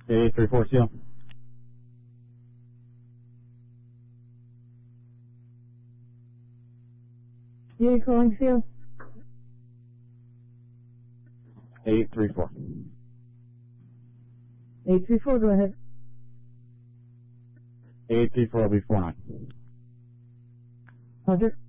8834 seal. Unit calling seal. 8834. 834, go ahead. 8834 will be 49. Roger.